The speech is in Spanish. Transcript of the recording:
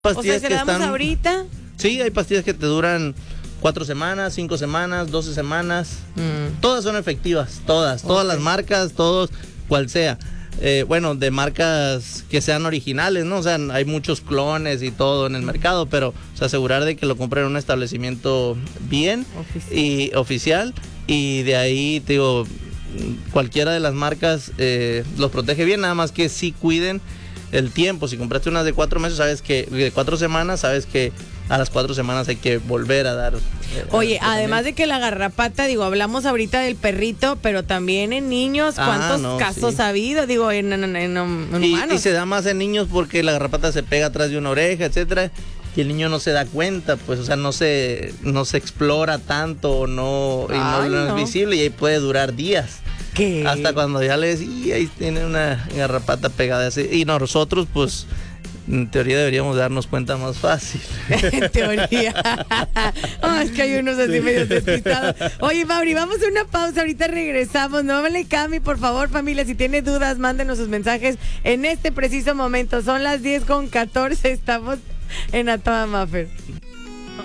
O sea, pastillas si que le damos están... ahorita. Sí, hay pastillas que te duran 4 semanas, 5 semanas, 12 semanas. Todas son efectivas, todas las marcas, todos, cual sea. Bueno, de marcas que sean originales, ¿no? O sea, hay muchos clones y todo en el mercado, pero o sea, asegurar de que lo compren en un establecimiento bien y oficial, y de ahí, te digo, cualquiera de las marcas los protege bien, nada más que sí cuiden el tiempo. Si compraste unas de 4 meses, sabes que de 4 semanas, sabes que a las 4 semanas hay que volver a dar. Oye, además de que la garrapata, digo, hablamos ahorita del perrito, pero también en niños, ¿cuántos casos ha habido? Digo, en humanos. Y se da más en niños porque la garrapata se pega atrás de una oreja, etcétera, y el niño no se da cuenta, pues, o sea, no se explora tanto, no es visible, y ahí puede durar días. ¿Qué? Hasta cuando ya le decís, ahí tiene una garrapata pegada así. Y nosotros, pues, en teoría deberíamos darnos cuenta más fácil. En teoría. Es que hay unos así medio despistados. Oye, Mauri, vamos a una pausa, ahorita regresamos. No me le cambie, por favor, familia. Si tiene dudas, mándenos sus mensajes en este preciso momento. Son las 10:14, estamos en A Toda Maffer.